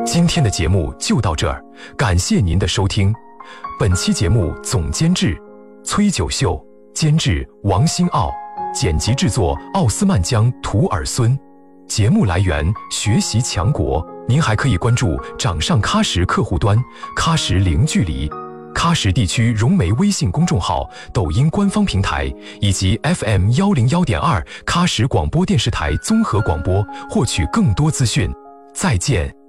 今天的节目就到这儿，感谢您的收听。本期节目总监制崔九秀，监制王新奥，剪辑制作奥斯曼江图尔孙。节目来源学习强国。您还可以关注掌上喀什客户端、喀什零距离、喀什地区融媒微信公众号、抖音官方平台以及 FM101.2喀什广播电视台综合广播，获取更多资讯。再见。